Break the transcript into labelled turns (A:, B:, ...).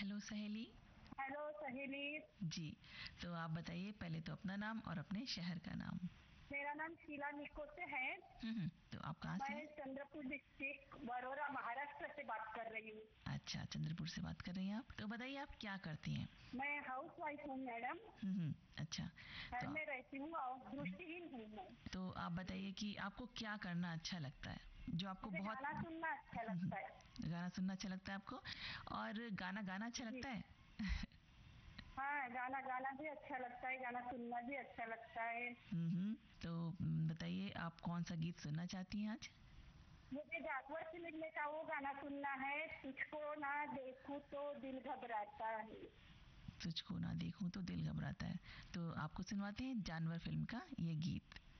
A: Hello सहेली।
B: Hello सहेली।
A: जी, तो आप बताइए पहले तो अपना नाम और अपने शहर का नाम।
B: मेरा नाम शीला निकोसे है।
A: तो आप कहाँ से
B: मैं
A: हैं?
B: चंद्रपुर डिस्ट्रिक्ट बड़ौदा महाराष्ट्र से बात कर रही हूँ।
A: अच्छा, चंद्रपुर से बात कर रही हैं आप। तो बताइए आप क्या करती हैं?
B: मैं हाउस वाइफ हूँ मैडम।
A: अच्छा।
B: घर
A: तो
B: में रहती हूँ और दृष्टिहीन हूँ मैं।
A: तो आप बताइए कि आपको क्या करना अच्छा लगता है, जो आपको
B: मुझे
A: बहुत
B: गाना सुनना अच्छा लगता है।
A: गाना सुनना अच्छा लगता है आपको, और गाना गाना अच्छा
B: जी।
A: लगता है?
B: हाँ, गाना गाना भी अच्छा लगता है, गाना सुनना भी अच्छा लगता है।
A: तो बताइए आप कौन सा गीत सुनना चाहती हैं आज?
B: मुझे जानवर फिल्म का वो गाना सुनना है, तुझको ना देखूं तो दिल घबराता है।
A: तुझको ना देखूं तो दिल घबराता है। तो आपको सुनवाते हैं जानवर फिल्म का ये गीत।